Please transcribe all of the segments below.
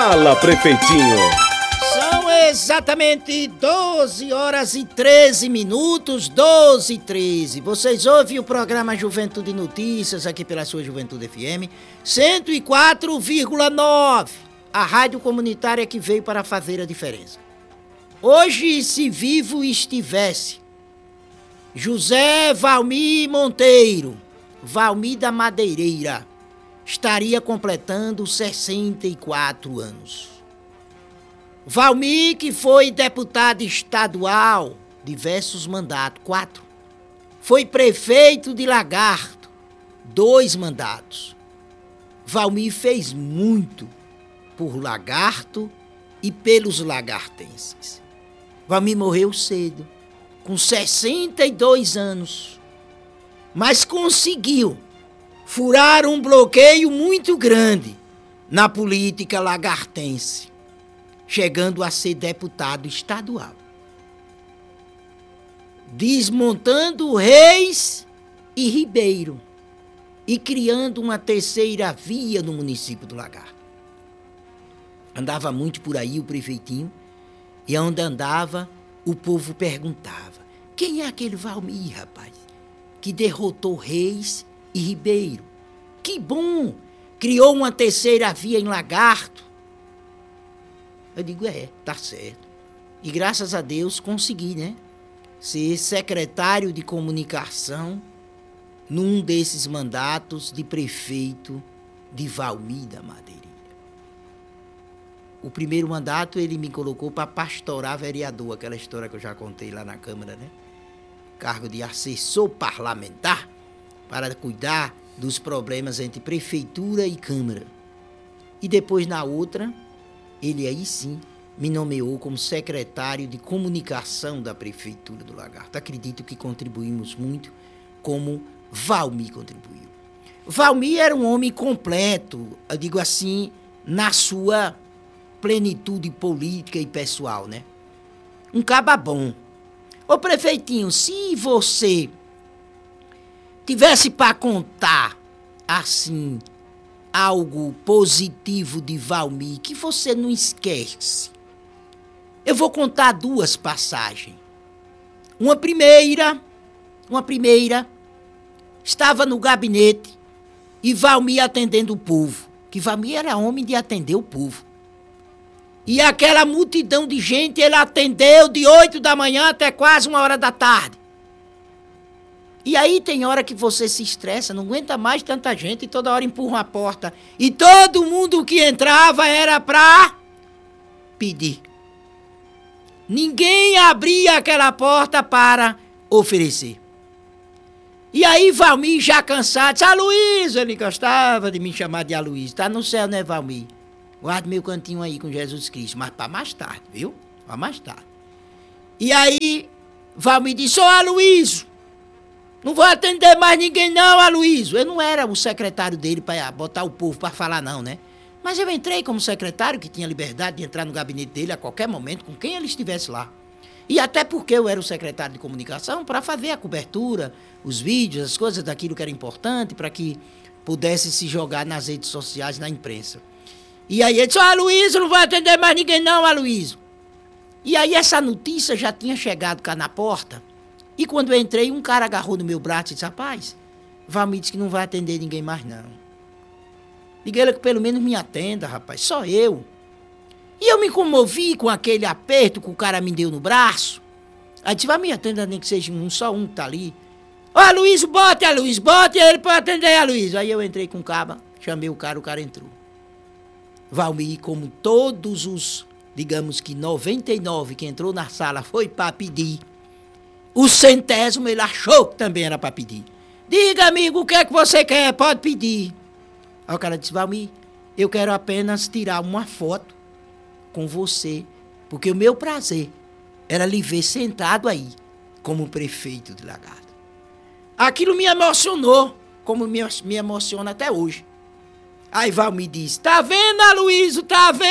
Fala, prefeitinho. São exatamente 12 horas e 13 minutos, 12 e 13. Vocês ouvem o programa Juventude Notícias aqui pela sua Juventude FM 104,9. A rádio comunitária que veio para fazer a diferença. Hoje, se vivo estivesse José Valmir Monteiro, Valmir da Madeireira, estaria completando 64 anos. Valmir, que foi deputado estadual, diversos mandatos, 4. Foi prefeito de Lagarto, 2 mandatos. Valmir fez muito por Lagarto e pelos lagartenses. Valmir morreu cedo, com 62 anos, mas conseguiu furar um bloqueio muito grande na política lagartense, chegando a ser deputado estadual, desmontando Reis e Ribeiro e criando uma terceira via no município do Lagarto. Andava muito por aí o prefeitinho, e onde andava, o povo perguntava: quem é aquele Valmir, rapaz, que derrotou Reis e Ribeiro? Que bom! Criou uma terceira via em Lagarto. Eu digo, tá certo. E graças a Deus consegui, né? Ser secretário de comunicação num desses mandatos de prefeito de Valmir da Madeireira. O primeiro mandato ele me colocou para pastorar vereador, aquela história que eu já contei lá na Câmara, né? Cargo de assessor parlamentar para cuidar dos problemas entre prefeitura e Câmara. E depois na outra, ele aí sim me nomeou como secretário de comunicação da Prefeitura do Lagarto. Acredito que contribuímos muito como Valmir contribuiu. Valmir era um homem completo, eu digo assim, na sua plenitude política e pessoal, né? Um caba bom. Ô prefeitinho, se você tivesse para contar, assim, algo positivo de Valmir, que você não esquece, eu vou contar 2 passagens. Uma primeira, estava no gabinete e Valmir atendendo o povo, que Valmir era homem de atender o povo. E aquela multidão de gente ele atendeu de 8 da manhã até quase 1 da tarde. E aí tem hora que você se estressa, não aguenta mais tanta gente e toda hora empurra a porta. E todo mundo que entrava era pra pedir. Ninguém abria aquela porta para oferecer. E aí Valmir já cansado, disse, Aloysio, ele gostava de me chamar de Aloysio. Tá no céu, né, Valmir? Guarde meu cantinho aí com Jesus Cristo, mas para mais tarde, viu? Para mais tarde. E aí, Valmir disse, ô Aloysio, não vou atender mais ninguém não, Aloysio. Eu não era o secretário dele para botar o povo para falar não, né? Mas eu entrei como secretário, que tinha liberdade de entrar no gabinete dele a qualquer momento, com quem ele estivesse lá. E até porque eu era o secretário de comunicação, para fazer a cobertura, os vídeos, as coisas daquilo que era importante, para que pudesse se jogar nas redes sociais, na imprensa. E aí ele disse, Aloysio, não vai atender mais ninguém não, Aloysio. E aí essa notícia já tinha chegado cá na porta. E quando eu entrei, um cara agarrou no meu braço e disse, rapaz, Valmir disse que não vai atender ninguém mais não. Diga ele que pelo menos me atenda, rapaz, só eu. E eu me comovi com aquele aperto que o cara me deu no braço. Aí disse, vai me atender nem que seja só um que tá ali. Ô Aloysio, bote ele pra atender, Aloysio. Aí eu entrei com o caba, chamei o cara entrou. Valmir, como todos os, digamos que 99 que entrou na sala foi para pedir, o 100º ele achou que também era para pedir. Diga, amigo, o que é que você quer? Pode pedir. Aí o cara disse, Valmir, eu quero apenas tirar uma foto com você, porque o meu prazer era lhe ver sentado aí, como prefeito de Lagarto. Aquilo me emocionou, como me emociona até hoje. Aí Valmir disse, tá vendo, Aloysio?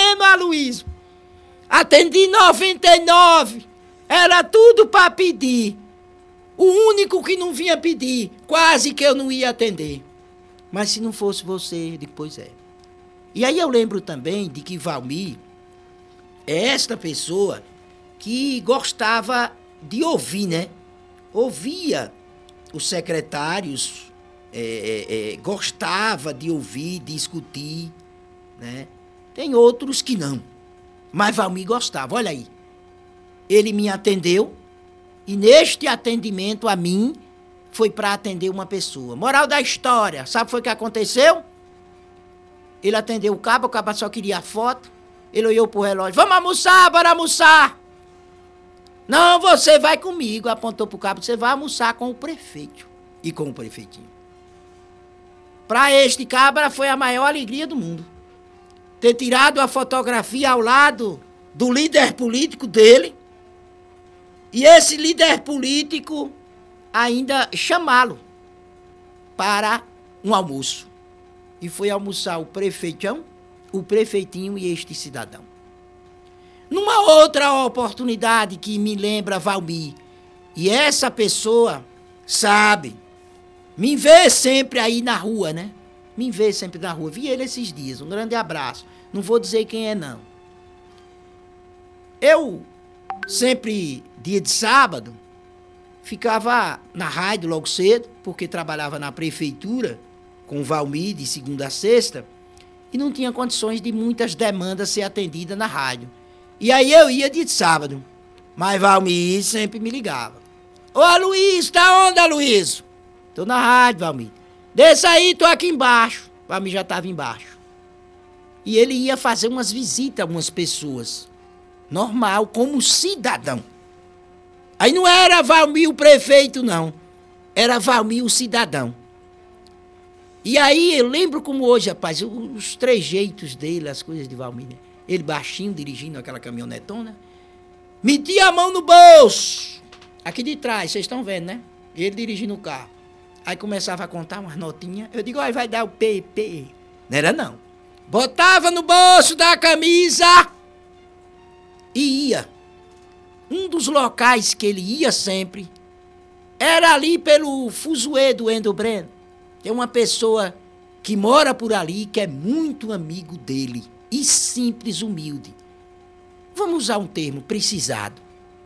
Atendi 99, era tudo para pedir. O único que não vinha pedir, quase que eu não ia atender. Mas se não fosse você, eu digo, pois é. E aí eu lembro também de que Valmir é esta pessoa que gostava de ouvir, né? Ouvia os secretários, gostava de ouvir, discutir, né? Tem outros que não, mas Valmir gostava. Olha aí, ele me atendeu e neste atendimento a mim foi para atender uma pessoa. Moral da história, sabe o que foi que aconteceu? Ele atendeu o cabo só queria a foto, ele olhou pro relógio, vamos almoçar, bora almoçar. Não, você vai comigo, apontou pro cabo, você vai almoçar com o prefeito e com o prefeitinho. Para este cabra foi a maior alegria do mundo. Ter tirado a fotografia ao lado do líder político dele e esse líder político ainda chamá-lo para um almoço. E foi almoçar o prefeitinho e este cidadão. Numa outra oportunidade que me lembra Valmir, e essa pessoa sabe, me vê sempre aí na rua, né? Me vê sempre na rua. Vi ele esses dias, um grande abraço. Não vou dizer quem é, não. Eu, sempre, dia de sábado, ficava na rádio logo cedo, porque trabalhava na prefeitura, com o Valmir, de segunda a sexta, e não tinha condições de muitas demandas ser atendidas na rádio. E aí eu ia de sábado, mas Valmir sempre me ligava. Ô, Aloysio, tá onde, Aloysio? Tô na rádio, Valmir. Desça aí, tô aqui embaixo. Valmir já estava embaixo. E ele ia fazer umas visitas a algumas pessoas. Normal, como cidadão. Aí não era Valmir o prefeito, não. Era Valmir o cidadão. E aí eu lembro como hoje, rapaz, os trejeitos dele, as coisas de Valmir, né? Ele baixinho, dirigindo aquela caminhonetona. Metia a mão no bolso. Aqui de trás, vocês estão vendo, né? Ele dirigindo o carro. Aí começava a contar umas notinhas. Eu digo, vai dar o PP. Não era, não. Botava no bolso da camisa e ia. Um dos locais que ele ia sempre era ali pelo fuzuê do Endo Breno. Tem uma pessoa que mora por ali, que é muito amigo dele. E simples, humilde. Vamos usar um termo, precisado.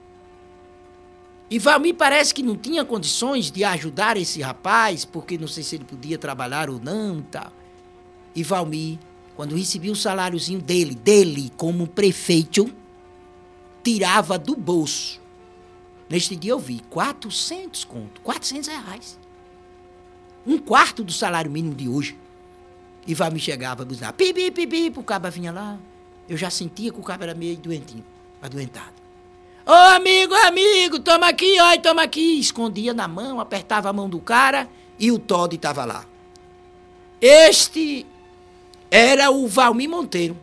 E Valmir parece que não tinha condições de ajudar esse rapaz, porque não sei se ele podia trabalhar ou não e tal. E Valmir, quando recebia o saláriozinho dele como prefeito, tirava do bolso. Neste dia eu vi, 400 conto, R$400. Um quarto do salário mínimo de hoje. E Valmir chegava a buzinar, pipi, o caba vinha lá. Eu já sentia que o caba era meio doentinho, adoentado. Ô, amigo, toma aqui, ó, toma aqui. Escondia na mão, apertava a mão do cara e o Todd estava lá. Este era o Valmir Monteiro.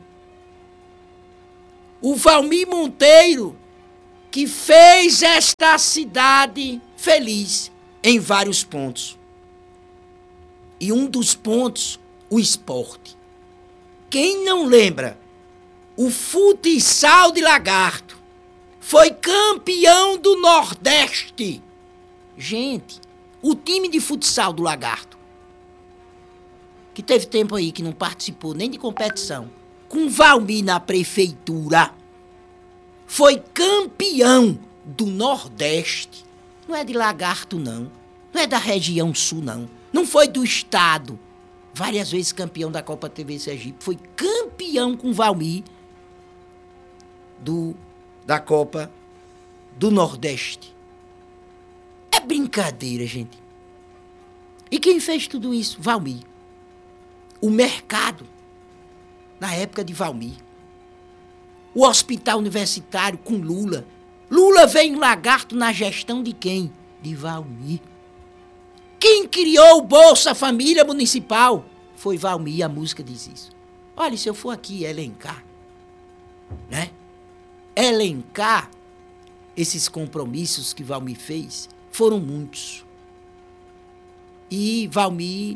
O Valmir Monteiro que fez esta cidade feliz em vários pontos. E um dos pontos, o esporte. Quem não lembra, o futsal de Lagarto foi campeão do Nordeste. Gente, o time de futsal do Lagarto, que teve tempo aí que não participou nem de competição, com Valmir na prefeitura, foi campeão do Nordeste. Não é de Lagarto, não. Não é da região sul, não. Não foi do estado. Várias vezes campeão da Copa TV Sergipe. Foi campeão com Valmir da Copa do Nordeste. É brincadeira, gente. E quem fez tudo isso? Valmir. O mercado, na época de Valmir. O hospital universitário com Lula. Lula veio em Lagarto na gestão de quem? De Valmir. Quem criou o Bolsa Família Municipal? Foi Valmir, a música diz isso. Olha, se eu for aqui elencar, né? Elencar esses compromissos que Valmir fez, foram muitos. E Valmir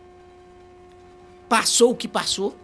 passou o que passou.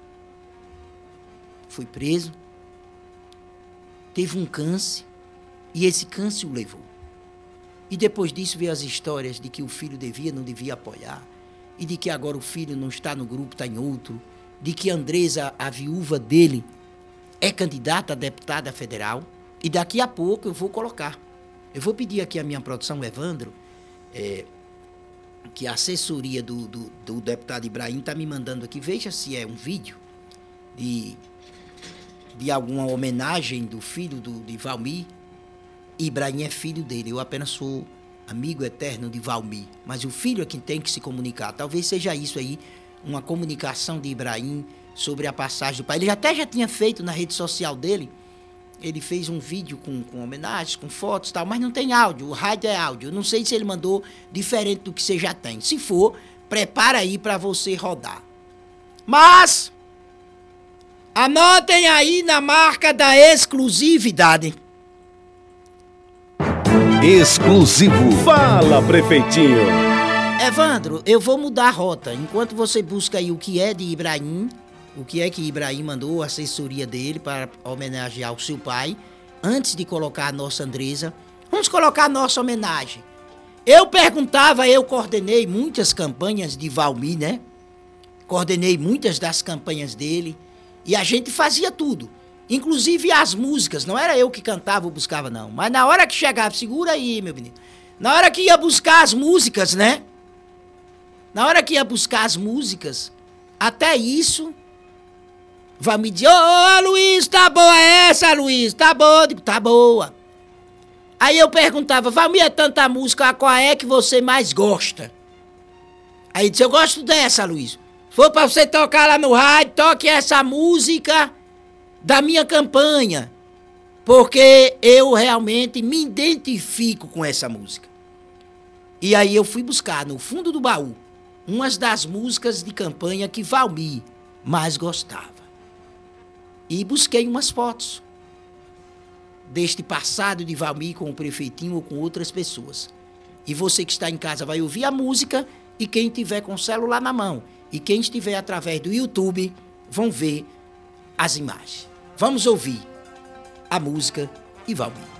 Foi preso. Teve um câncer. E esse câncer o levou. E depois disso veio as histórias de que o filho devia, não devia apoiar. E de que agora o filho não está no grupo, está em outro. de que Andresa, a viúva dele, é candidata a deputada federal. E daqui a pouco eu vou colocar. Eu vou pedir aqui a minha produção, Evandro, que a assessoria do deputado Ibrahim está me mandando aqui. Veja se é um vídeo de alguma homenagem do filho de Valmir. Ibrahim é filho dele, eu apenas sou amigo eterno de Valmir, mas o filho é quem tem que se comunicar. Talvez seja isso aí, uma comunicação de Ibrahim sobre a passagem do pai. Ele até já tinha feito na rede social dele, ele fez um vídeo com homenagens, com fotos e tal, mas não tem áudio, o rádio é áudio. Eu não sei se ele mandou diferente do que você já tem. Se for, prepara aí para você rodar. Mas, anotem aí na marca da exclusividade. Exclusivo. Fala, prefeitinho. Evandro, eu vou mudar a rota. Enquanto você busca aí o que é de Ibrahim, o que é que Ibrahim mandou, a assessoria dele para homenagear o seu pai, antes de colocar a nossa Andresa, vamos colocar a nossa homenagem. Eu coordenei muitas campanhas de Valmir, né? Coordenei muitas das campanhas dele e a gente fazia tudo. Inclusive as músicas, não era eu que cantava ou buscava, não. Mas na hora que chegava, segura aí, meu menino. Na hora que ia buscar as músicas, né? Na hora que ia buscar as músicas, até isso, vai me dizer, ô Luiz, tá boa essa, Luiz? Tá boa? Eu digo, tá boa. Aí eu perguntava, Valmir, é tanta música, qual é que você mais gosta? Aí disse, eu gosto dessa, Luiz. Se for pra você tocar lá no rádio, toque essa música da minha campanha, porque eu realmente me identifico com essa música. E aí eu fui buscar no fundo do baú umas das músicas de campanha que Valmir mais gostava. E busquei umas fotos deste passado de Valmir com o prefeitinho ou com outras pessoas. E você que está em casa vai ouvir a música, e quem tiver com o celular na mão e quem estiver através do YouTube vão ver as imagens. Vamos ouvir a música de Valmir.